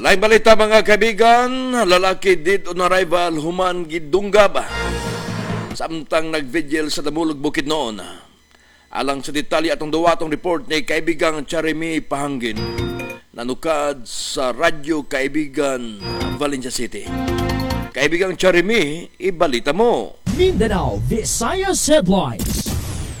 Laing balita mga kaibigan, lalaki dead on arrival human gidunggab samtang nagvigil sa Damulog Bukidnon. Alang sa detalye atong duwatong report ni kaibigang Charimi Pahangin, nanukad sa radyo kaibigan Valencia City. Kaibigang Charimi, ibalita mo. Mindanao Visayas Headlines.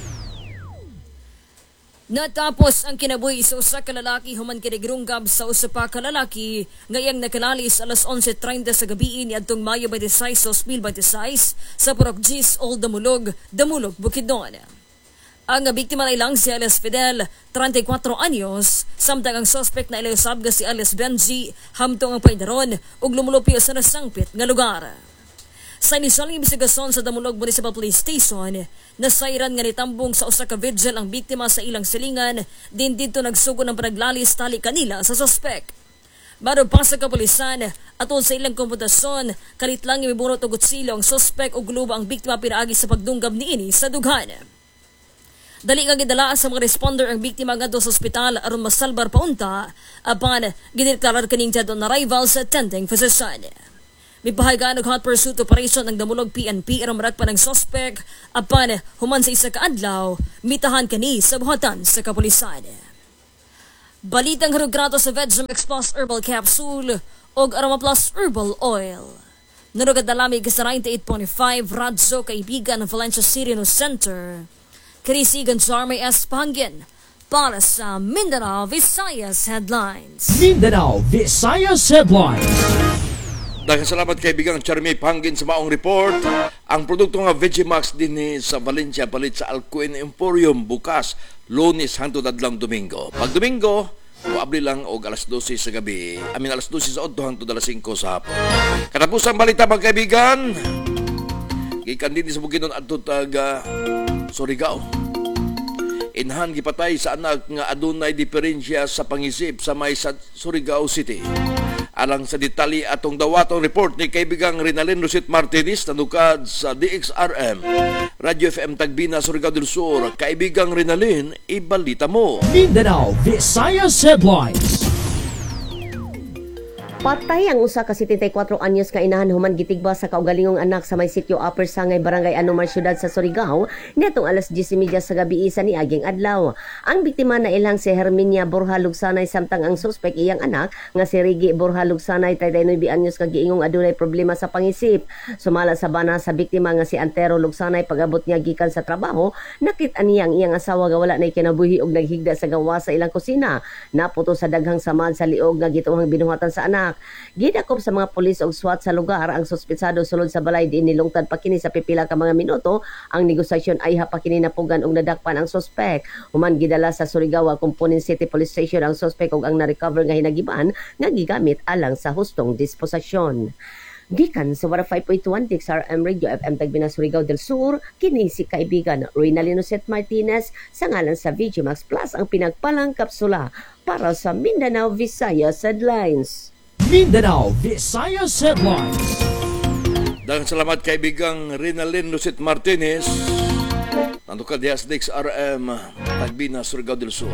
Natapos ang kinabuhi sa usa ka lalaki human kinigrunggab sa usa pa ka lalaki ngayang nakalalis alas 11:30 sa gabi niadtong Mayo 26, 2026 sa Purok Gis, Old Damulog, Bukidnon. Ang biktima na ilang si Alias Fidel, 34 anyos, samtang ang suspect na ilayosab si Alias Benji, hamtong ang paidaron ug lumulupyo sa nasangpit nga lugar. Sa inisyal investigasyon sa Damulog Municipal Police Station, nasairan nga nitambong sa usa ka vigil ang biktima sa ilang silingan, din dito nagsugo ng panaglalis tali kanila sa suspect. Baro pa sa kapulisan, atol sa ilang komputasyon, kalit lang imibunot og kutsilo ang suspect ug guluba ang biktima pinaagi sa pagdunggab niini sa dughan. Dali nga gidala sa mga responder ang biktima ngadto sa ospital aron masalbar paunta, apan gideklarar kaning dead on arrival sa attending physician. May pahagaan og hot pursuit operation ng Damulog PNP aron marakpan ang suspect, apan human sa isa ka adlaw, mitahan kani sa buhatan sa kapulisan. Balitang harugrato sa Vegemax Plus Herbal Capsule og Aroma Plus Herbal Oil. Nunugad na lamig sa 98.5 Radyo kaibigan ng Valencia City no Center. Karisigan Jarmy S. Pahangin para sa Mindanao Visayas Headlines. Mindanao Visayas Headlines. Daghang salamat kaibigang Charmy Pahangin sa maong report. Ang produkto nga Vegemax din sa Valencia palit sa Alcuin Emporium bukas Lunes hangtod adlang Domingo. Pag Domingo, abli lang og alas 12 sa gabi. Alas 12 sa 8 hangtod alas 5 sa hapon. Katapusang balita mga kaibigan. Gikan din sa Bukidnon adto taga Surigao. Inhan gipatay sa anak nga adunay diferensya sa pangisip sa may sa Surigao City. Alang sa detalye atong dawatong report ni kaibigang Rinalyn Rosit Martinez nanukad sa DXRM Radio FM Tagbina, Surigao del Sur. Kaibigang Rinalyn, ibalita mo. Mindanao Visayas Headlines. Patay ang usa ka 74 anyos ka inahan human gitigba sa kaugalingong anak sa may sitio Upper Sangay, Barangay Anumar, Syudad sa Surigao nitong alas 10:30 sa gabi sa niaging adlaw. Ang biktima na ilang si Herminia Borja Lugsanay samtang ang suspect iyang anak nga si Rigi Borja Lugsanay 39 anyos ka giingong adunay problema sa pangisip. Sumala sa bana sa biktima nga si Antero Lugsanay pag-abot niya gikan sa trabaho, nakit-an niya ang iyang asawa nga wala nay kinabuhi og naghigda sa gawa sa ilang kusina. Naputo sa daghang samad sa liog nga gituhang binuhatan sa anak. Gidakop sa mga pulis og SWAT sa lugar ang suspetsado sulod sa balay din nilungtad pa kini sa pipila ka mga minuto. Ang negosasyon ay pa kini napugan og nadakpan ang suspect. Human gidala sa Surigao Component City Police Station ang suspect og ang na-recover nga hinagiban nga gigamit alang sa hustong disposasyon. Gikan sa 105.1 DXRM Radio FM Tagbina, Surigao del Sur, kini si kaibigan Rinalyn Rosit Martinez sa ngalan sa Vegemax Plus ang pinagpalang kapsula para sa Mindanao Visayas Headlines. Mindanao Visayas Headlines. Daghang salamat kaibigang Rinalyn Rosit Martinez. Nanukad diha sa DXRM Tagbina, Surigao del Sur.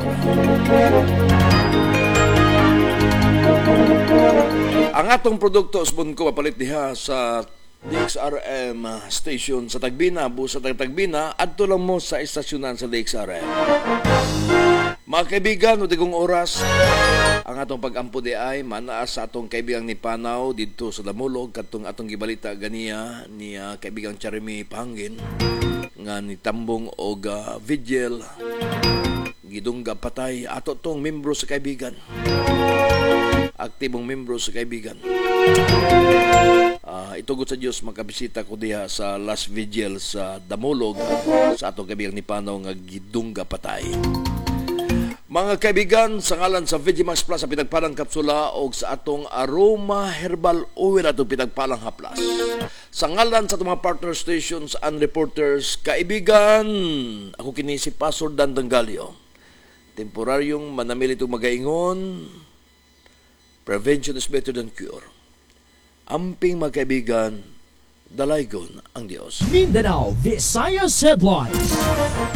Ang atong produkto usbon ko mapalit diha sa DXRM station sa Tagbina, busa Tagbina, adto lang mo sa istasyonan sa DXRM. Mga kaibigan, udigong oras, ang atong pag-ampo di ay manaas sa atong kaibigang ni Panaw dito sa Damulog, katong atong gibalita ganiya ni kaibigang Charimi Pahangin nga nitambong og vigil gidungga patay ato tong membro sa kaibigan, aktibong membro sa kaibigan. Itugot sa Diyos makabisita ko diha sa last vigil sa Damulog sa atong kaibigang ni Panaw nga gidungga patay. Mga kaibigan, sa ngalan sa Vegemax Plus sa pinagpalang kapsula o sa atong Aroma Herbal Oil atong pinagpalang haplas. Sa ngalan sa atong mga partner stations and reporters, kaibigan, ako kini si Pastor Dan Dangalio. Temporaryong manamili itong magaingon, prevention is better than cure. Amping mga kaibigan, dalaygon ang Diyos. Mindanao Visayas Headlines.